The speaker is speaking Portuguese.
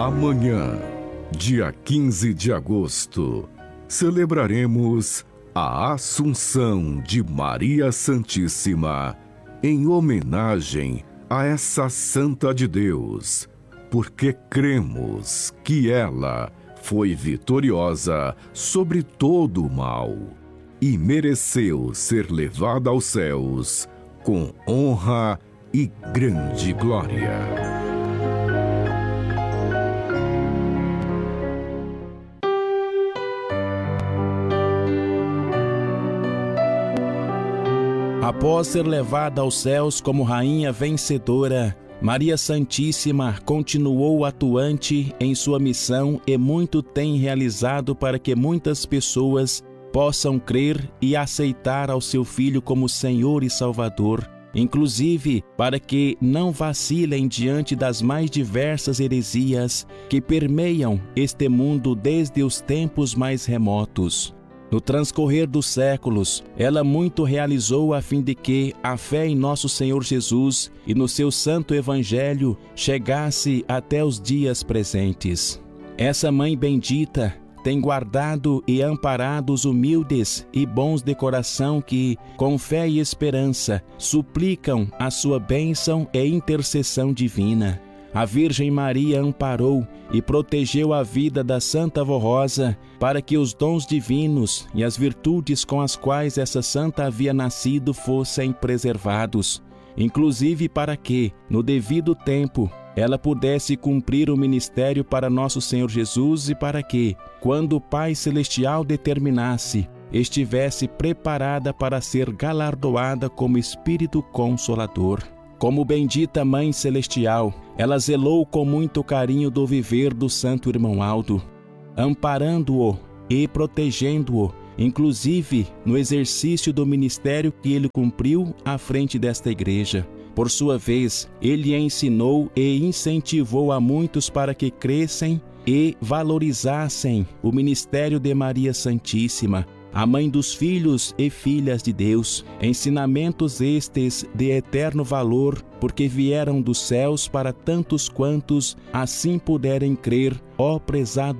Amanhã, dia 15 de agosto, celebraremos a Assunção de Maria Santíssima, em homenagem a essa Santa de Deus, porque cremos que ela foi vitoriosa sobre todo o mal e mereceu ser levada aos céus com honra e grande glória. Após ser levada aos céus como rainha vencedora, Maria Santíssima continuou atuante em sua missão e muito tem realizado para que muitas pessoas possam crer e aceitar ao seu Filho como Senhor e Salvador, inclusive para que não vacilem diante das mais diversas heresias que permeiam este mundo desde os tempos mais remotos. No transcorrer dos séculos, ela muito realizou a fim de que a fé em nosso Senhor Jesus e no seu santo Evangelho chegasse até os dias presentes. Essa Mãe bendita tem guardado e amparado os humildes e bons de coração que, com fé e esperança, suplicam a sua bênção e intercessão divina. A Virgem Maria amparou e protegeu a vida da Santa Avó Rosa para que os dons divinos e as virtudes com as quais essa santa havia nascido fossem preservados, inclusive para que, no devido tempo, ela pudesse cumprir o ministério para nosso Senhor Jesus e para que, quando o Pai Celestial determinasse, estivesse preparada para ser galardoada como Espírito Consolador. Como bendita Mãe Celestial, ela zelou com muito carinho do viver do Santo Irmão Aldo, amparando-o e protegendo-o, inclusive no exercício do ministério que ele cumpriu à frente desta igreja. Por sua vez, ele ensinou e incentivou a muitos para que crescem e valorizassem o ministério de Maria Santíssima, a mãe dos filhos e filhas de Deus, ensinamentos estes de eterno valor, porque vieram dos céus para tantos quantos assim puderem crer, ó prezado